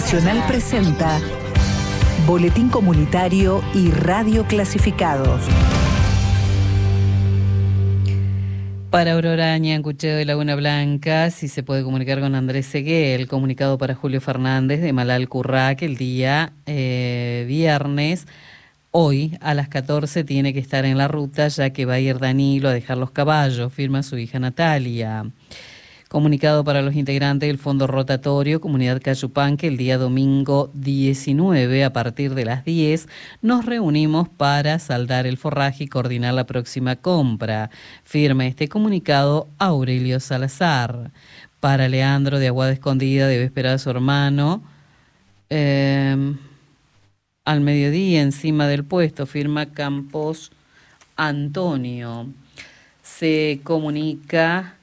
Nacional presenta Boletín Comunitario y Radio Clasificados. Para Aurora Ñancucheo de Laguna Blanca, si se puede comunicar con Andrés Seguel, comunicado para Julio Fernández de Malal Currac, el día viernes. Hoy a las 14 tiene que estar en la ruta, ya que va a ir Danilo a dejar los caballos, firma su hija Natalia. Comunicado para los integrantes del Fondo Rotatorio Comunidad Cayupanque, el día domingo 19 a partir de las 10 nos reunimos para saldar el forraje y coordinar la próxima compra. Firma este comunicado Aurelio Salazar. Para Leandro de Aguada Escondida debe esperar a su hermano al mediodía encima del puesto, firma Campos Antonio. Se comunica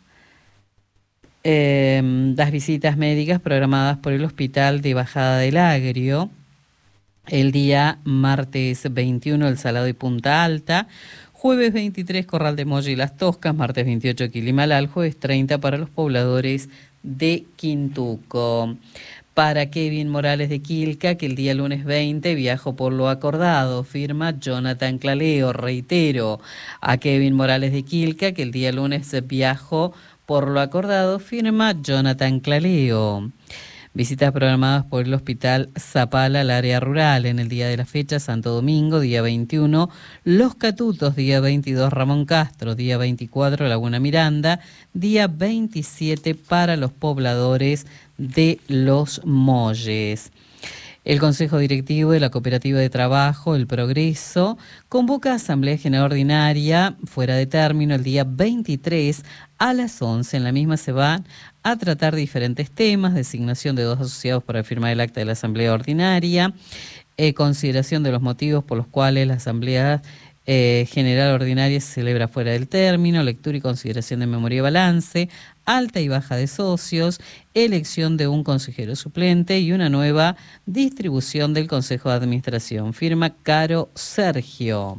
las visitas médicas programadas por el Hospital de Bajada del Agrio, el día martes 21 El Salado y Punta Alta, jueves 23 Corral de Moya y Las Toscas, martes 28 Quilimalal, jueves 30 para los pobladores de Quintuco. Para Kevin Morales de Quilca, que el día lunes 20 viajó por lo acordado, firma Jonathan Claleo. Reitero, a Kevin Morales de Quilca, que el día lunes viajó por lo acordado, firma Jonathan Claleo. Visitas programadas por el Hospital Zapala al área rural en el día de la fecha: Santo Domingo, día 21, Los Catutos, día 22, Ramón Castro, día 24, Laguna Miranda, día 27 para los pobladores de Los Molles. El Consejo Directivo de la Cooperativa de Trabajo El Progreso convoca a Asamblea General Ordinaria fuera de término el día 23 a las 11. En la misma se van a tratar diferentes temas: designación de 2 asociados para firmar el acta de la Asamblea Ordinaria, consideración de los motivos por los cuales la Asamblea General Ordinaria se celebra fuera del término, lectura y consideración de memoria y balance, alta y baja de socios, elección de un consejero suplente y una nueva distribución del Consejo de Administración. Firma Caro Sergio.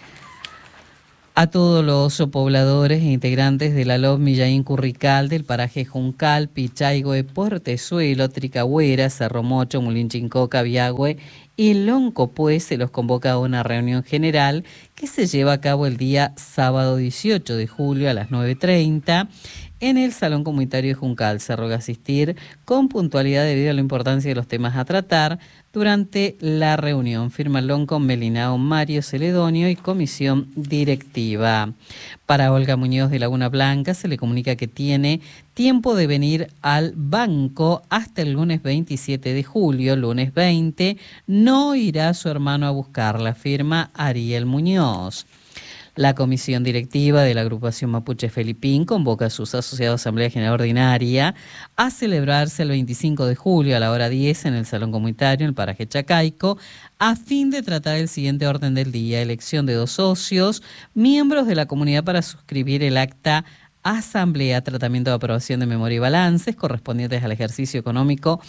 A todos los pobladores e integrantes de la LOB Millaín Currical del paraje Juncal, Pichaigue, Portezuelo, Tricagüera, Cerro Mocho, Mulinchincoca, Viagüe y Loncopué se los convoca a una reunión general que se lleva a cabo el día sábado 18 de julio a las 9:30 en el Salón Comunitario de Juncal. Se roga asistir con puntualidad debido a la importancia de los temas a tratar durante la reunión. Firma Lonco, Melinao, Mario Celedonio y comisión directiva. Para Olga Muñoz de Laguna Blanca se le comunica que tiene tiempo de venir al banco hasta el lunes 27 de julio. Lunes 20 no irá su hermano a buscarla. Firma Ariel Muñoz. La comisión directiva de la agrupación Mapuche Felipín convoca a sus asociados a Asamblea General Ordinaria a celebrarse el 25 de julio a la hora 10 en el Salón Comunitario, en el paraje Chacaico, a fin de tratar el siguiente orden del día: elección de 2 socios, miembros de la comunidad para suscribir el acta Asamblea, tratamiento de aprobación de memoria y balances correspondientes al ejercicio económico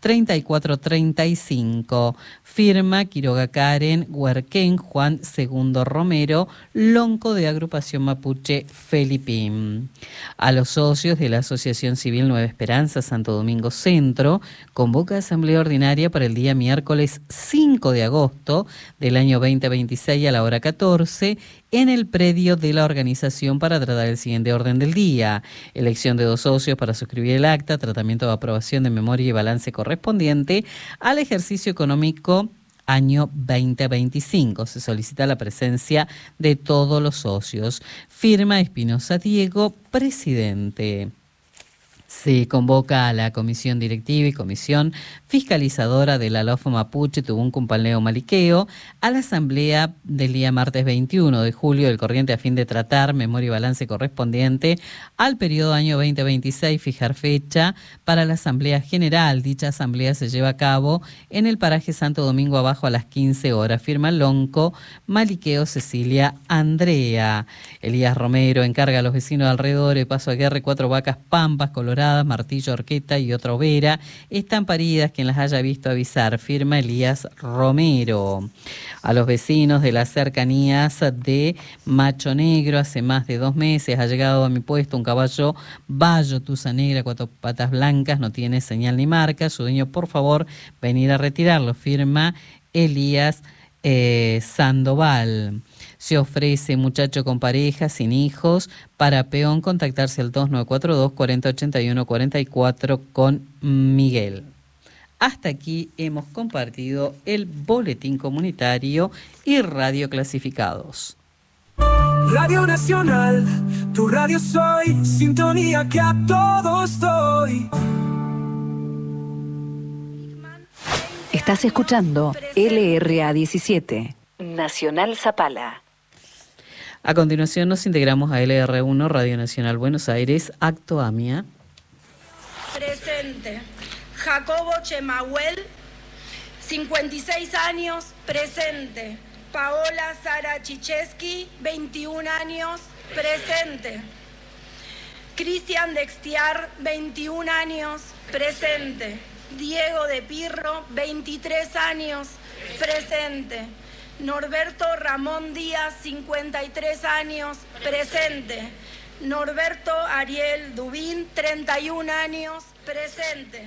34-35. Firma Quiroga Karen, Huerquén, Juan Segundo Romero, Lonco de Agrupación Mapuche Felipín. A los socios de la Asociación Civil Nueva Esperanza Santo Domingo Centro convoca asamblea ordinaria para el día miércoles 5 de agosto del año 2026 a la hora 14 en el predio de la organización para tratar el siguiente orden del día: elección de 2 socios para suscribir el acta, tratamiento de aprobación de memoria y balance correspondiente al ejercicio económico año 2025. Se solicita la presencia de todos los socios. Firma Espinosa Diego, presidente. Se convoca a la comisión directiva y comisión fiscalizadora de la LOF Mapuche Tubún-Cumpalneo Maliqueo a la asamblea del día martes 21 de julio del corriente a fin de tratar memoria y balance correspondiente al periodo año 2026, fijar fecha para la asamblea general. Dicha asamblea se lleva a cabo en el paraje Santo Domingo Abajo a las 15 horas. Firma Lonco, Maliqueo, Cecilia Andrea. Elías Romero encarga a los vecinos de alrededor de Paso Aguirre, Cuatro Vacas, Pampas, Colorado, espadas, martillo, horqueta y otra overa están paridas. Quien las haya visto avisar. Firma Elías Romero. A los vecinos de las cercanías de Macho Negro, hace más de 2 meses ha llegado a mi puesto un caballo Bayo Tusa Negra, 4 patas blancas, no tiene señal ni marca. Su dueño, por favor, venir a retirarlo. Firma Elías Sandoval. Se ofrece muchacho con pareja, sin hijos, para peón, contactarse al 2942 4081 44 con Miguel. Hasta aquí hemos compartido el boletín comunitario y radio clasificados. Radio Nacional, tu radio soy, sintonía que a todos doy. Estás escuchando LRA 17, Nacional Zapala. A continuación nos integramos a LR1, Radio Nacional Buenos Aires, Acto AMIA. Presente. Jacobo Chemahuel, 56 años, presente. Paola Sara Chicheski, 21 años, presente. Cristian Dextiar, 21 años, presente. Diego de Pirro, 23 años, presente. Norberto Ramón Díaz, 53 años, presente. Norberto Ariel Dubín, 31 años, presente.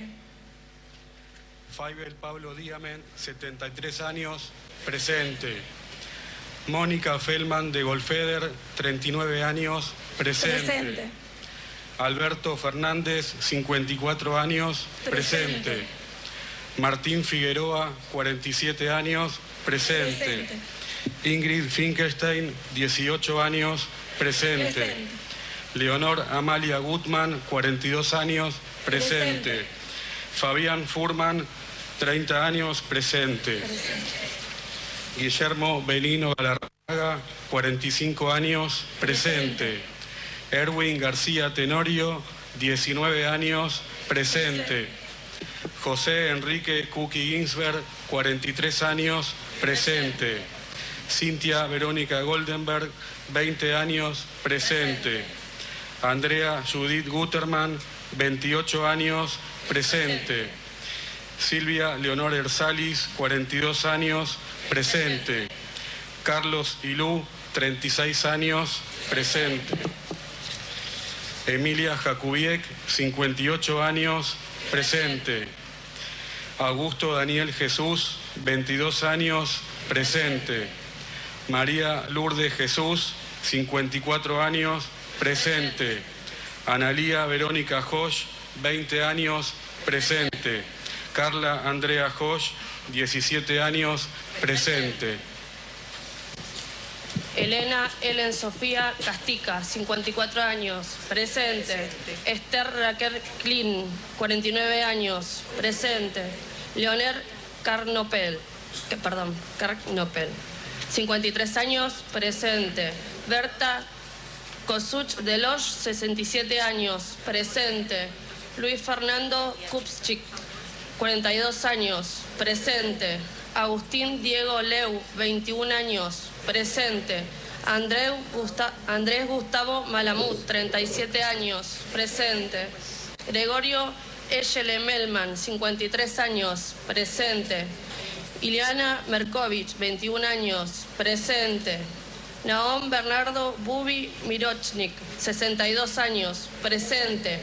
Faibel Pablo Díamen, 73 años, presente. Mónica Feldman de Golfeder, 39 años, presente. Alberto Fernández, 54 años, presente. Martín Figueroa, 47 años, presente. Ingrid Finkelstein, 18 años, presente. Leonor Amalia Gutman, 42 años, presente. Fabián Furman, 30 años, presente. Guillermo Belino Galarraga, 45 años, presente. Erwin García Tenorio, 19 años, presente. José Enrique Cookie Ginsberg, 43 años, presente. Cintia Verónica Goldenberg, 20 años, presente. Andrea Judith Guterman, 28 años, presente. Silvia Leonor Ersalis, 42 años, presente. Carlos Ilú, 36 años, presente. Emilia Jacubiec, 58 años, presente. Augusto Daniel Jesús, 22 años, presente. María Lourdes Jesús, 54 años, presente. Analía Verónica Josh, 20 años, presente. Carla Andrea Josh, 17 años, presente. Elena Ellen Sofía Castica, 54 años, presente. Esther Raquel Klein, 49 años, presente. Leonel Carnopel, 53 años, presente. Berta Kosuch Deloche, 67 años, presente. Luis Fernando Kupschik, 42 años, presente. Agustín Diego Leu, 21 años, presente. Andrés Gustavo Malamud, 37 años, presente. Gregorio Echele Melman, 53 años, presente. Ileana Merkovich, 21 años, presente. Naom Bernardo Bubi Mirochnik, 62 años, presente.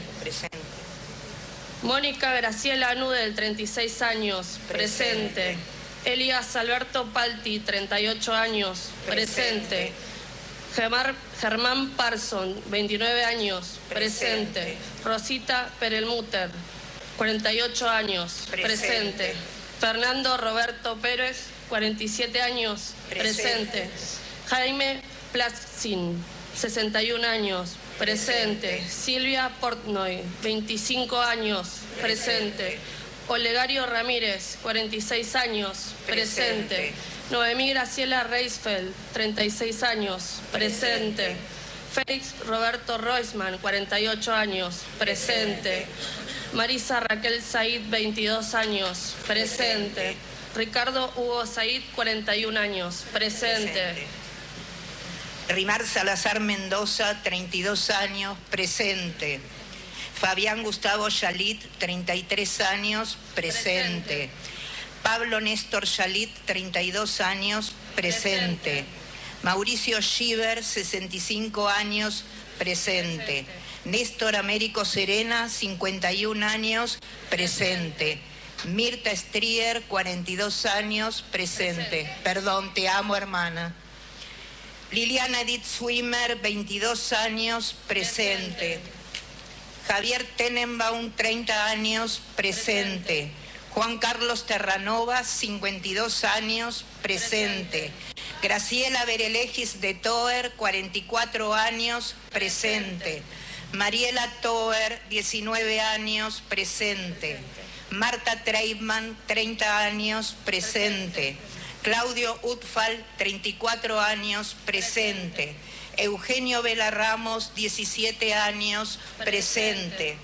Mónica Graciela Anudel, 36 años, presente. Elías Alberto Palti, 38 años, presente. Germán Parson, 29 años, presente. Rosita Perelmuter, 48 años, presente. Fernando Roberto Pérez, 47 años, presente. Jaime Platzin, 61 años, presente. Silvia Portnoy, 25 años, presente. Olegario Ramírez, 46 años, presente. Noemí Graciela Reisfeld, 36 años, presente. Félix Roberto Roisman, 48 años, presente. Marisa Raquel Said, 22 años, presente. Ricardo Hugo Said, 41 años, presente. Rimar Salazar Mendoza, 32 años, presente. Fabián Gustavo Yalit, 33 años, presente. Pablo Néstor Yalit, 32 años, presente. Mauricio Schieber, 65 años, presente. Néstor Américo Serena, 51 años, presente. Mirta Strier, 42 años, presente. Perdón, te amo, hermana. Liliana Edith Swimmer, 22 años, presente. Javier Tenenbaum, 30 años, presente. Juan Carlos Terranova, 52 años, presente. Graciela Berelegis de Toer, 44 años, presente. Mariela Toer, 19 años, presente. Marta Treitman, 30 años, presente. Claudio Utfal, 34 años, presente. Eugenio Vela Ramos, 17 años, presente.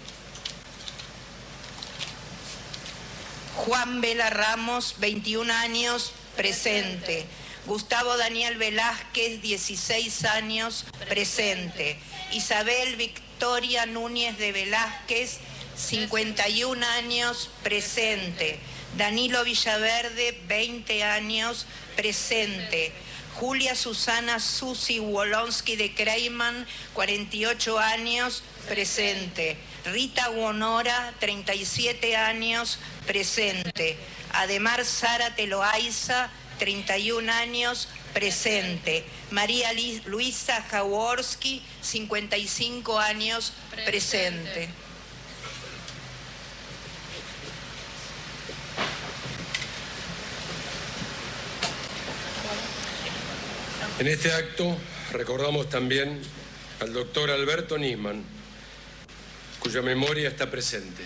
Juan Vela Ramos, 21 años, presente. Gustavo Daniel Velázquez, 16 años, presente. Isabel Victoria Núñez de Velázquez, 51 años, presente. Danilo Villaverde, 20 años, presente. Julia Susana Susi Wolonsky de Kreiman, 48 años, presente. Rita Guonora, 37 años, presente. Ademar Zárate Loaiza, 31 años, presente. María Luisa Jaworski, 55 años, presente. En este acto recordamos también al doctor Alberto Nisman, cuya memoria está presente.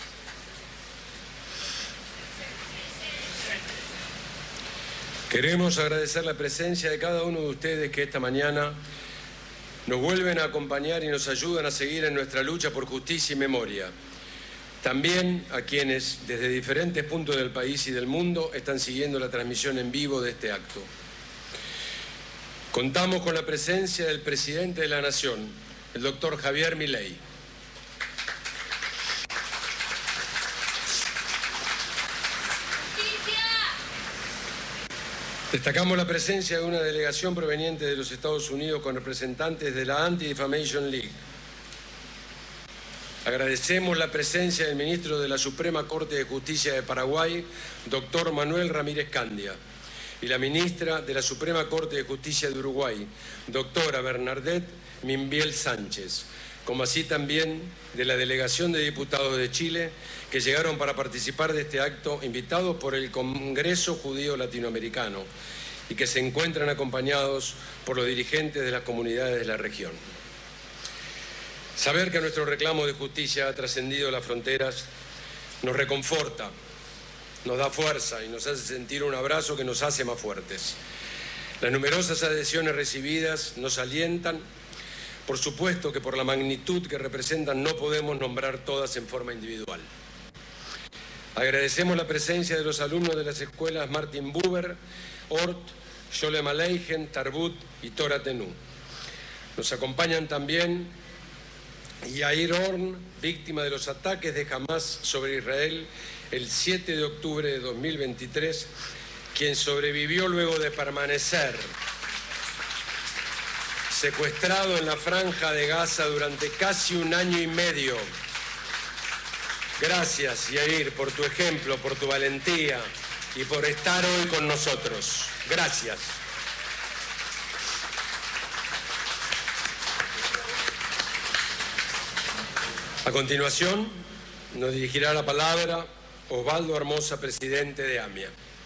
Queremos agradecer la presencia de cada uno de ustedes que esta mañana nos vuelven a acompañar y nos ayudan a seguir en nuestra lucha por justicia y memoria. También a quienes desde diferentes puntos del país y del mundo están siguiendo la transmisión en vivo de este acto. Contamos con la presencia del presidente de la Nación, el doctor Javier Milei. Destacamos la presencia de una delegación proveniente de los Estados Unidos con representantes de la Anti-Defamation League. Agradecemos la presencia del ministro de la Suprema Corte de Justicia de Paraguay, doctor Manuel Ramírez Candia, y la ministra de la Suprema Corte de Justicia de Uruguay, doctora Bernadette Mimbiel Sánchez, como así también de la delegación de diputados de Chile que llegaron para participar de este acto, invitados por el Congreso Judío Latinoamericano y que se encuentran acompañados por los dirigentes de las comunidades de la región. Saber que nuestro reclamo de justicia ha trascendido las fronteras nos reconforta, nos da fuerza y nos hace sentir un abrazo que nos hace más fuertes. Las numerosas adhesiones recibidas nos alientan. Por supuesto que por la magnitud que representan no podemos nombrar todas en forma individual. Agradecemos la presencia de los alumnos de las escuelas Martin Buber, Ort, Sholem Aleichem, Tarbut y Torah Tenú. Nos acompañan también Yair Horn, víctima de los ataques de Hamas sobre Israel el 7 de octubre de 2023, quien sobrevivió luego de permanecer secuestrado en la Franja de Gaza durante casi un año y medio. Gracias, Yair, por tu ejemplo, por tu valentía y por estar hoy con nosotros. Gracias. A continuación, nos dirigirá la palabra Osvaldo Hermosa, presidente de AMIA.